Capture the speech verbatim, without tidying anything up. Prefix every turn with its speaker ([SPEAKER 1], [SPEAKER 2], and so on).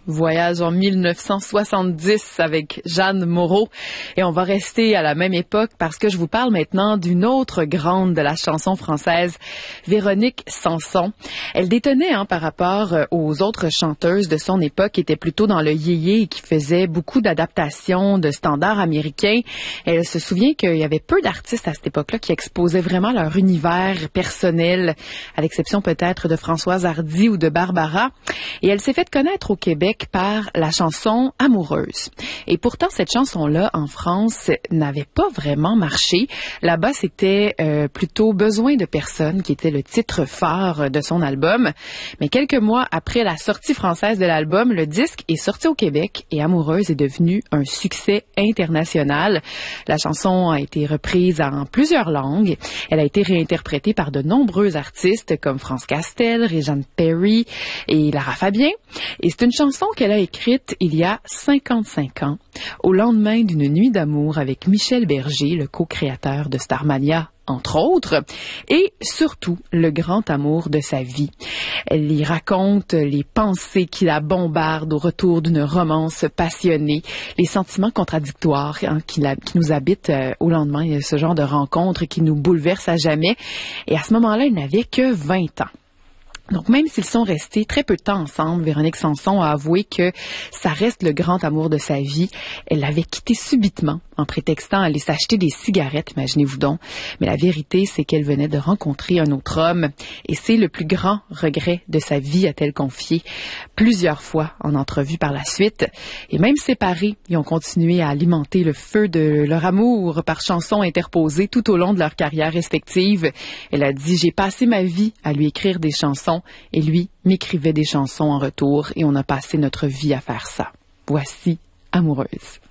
[SPEAKER 1] Voyage en mille neuf cent soixante-dix avec Jeanne Moreau. Et on va rester à la même époque parce que je vous parle maintenant d'une autre grande de la chanson française, Véronique Sanson. Elle détonnait hein, par rapport aux autres chanteuses de son époque qui étaient plutôt dans le yéyé et qui faisaient beaucoup d'adaptations de standards américains. Elle se souvient qu'il y avait peu d'artistes à cette époque-là qui exposaient vraiment leur univers personnel, à l'exception peut-être de Françoise Hardy ou de Barbara. Et elle s'est fait connaître au Québec par la chanson Amoureuse. Et pourtant, cette chanson-là, en France, n'avait pas vraiment marché. Là-bas, c'était euh, plutôt Besoin de personne qui était le titre phare de son album. Mais quelques mois après la sortie française de l'album, le disque est sorti au Québec et Amoureuse est devenue un succès international. La chanson a été reprise en plusieurs langues. Elle a été réinterprétée par de nombreux artistes comme France Castel, Réjeanne Perry et Lara Fabian. Et c'est une chanson qu'elle a écrite il y a cinquante-cinq ans, au lendemain d'une nuit d'amour avec Michel Berger, le co-créateur de Starmania, entre autres, et surtout le grand amour de sa vie. Elle y raconte les pensées qui la bombardent au retour d'une romance passionnée, les sentiments contradictoires hein, qui, la, qui nous habitent euh, au lendemain de ce genre de rencontre qui nous bouleverse à jamais. Et à ce moment-là, elle n'avait que vingt ans. Donc, même s'ils sont restés très peu de temps ensemble, Véronique Sanson a avoué que ça reste le grand amour de sa vie. Elle l'avait quitté subitement en prétextant aller s'acheter des cigarettes, imaginez-vous donc. Mais la vérité, c'est qu'elle venait de rencontrer un autre homme. Et c'est le plus grand regret de sa vie, a-t-elle confié plusieurs fois en entrevue par la suite. Et même séparés, ils ont continué à alimenter le feu de leur amour par chansons interposées tout au long de leur carrière respective. Elle a dit « J'ai passé ma vie à lui écrire des chansons. » Et lui m'écrivait des chansons en retour et on a passé notre vie à faire ça. Voici Amoureuse.